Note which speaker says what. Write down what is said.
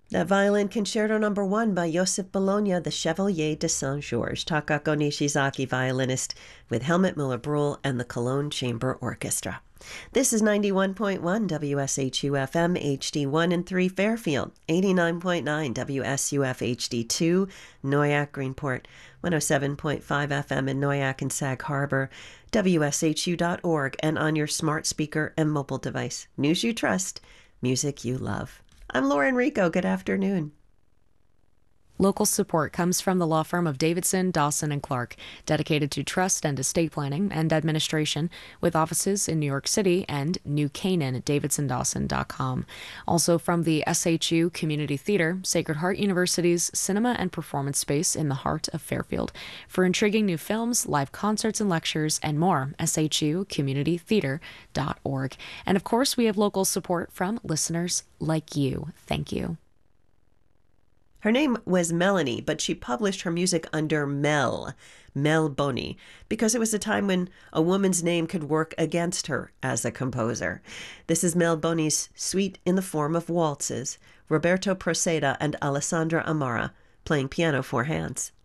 Speaker 1: That violin concerto number 1 by Joseph Bologna, the Chevalier de Saint-Georges, Takako Nishizaki violinist with Helmut Muller-Bruhl and the Cologne Chamber Orchestra. This is 91.1 WSHU FM HD1 and 3 Fairfield, 89.9 WSUF HD2 Noyak Greenport, 107.5 FM in Noyak and Sag Harbor, WSHU.org, and on your smart speaker and mobile device. News you trust, music you love. I'm Lauren Rico. Good afternoon.
Speaker 2: Local support comes from the law firm of Davidson, Dawson, and Clark, dedicated to trust and estate planning and administration, with offices in New York City and New Canaan at davidsondawson.com. Also from the SHU Community Theater, Sacred Heart University's cinema and performance space in the heart of Fairfield. For intriguing new films, live concerts and lectures, and more, shucommunitytheater.org. And of course, we have local support from listeners like you. Thank you.
Speaker 1: Her name was Melanie, but she published her music under Mel Boni, because it was a time when a woman's name could work against her as a composer. This is Mel Boni's Suite in the Form of Waltzes, Roberto Proceda and Alessandra Amara playing piano 4 hands.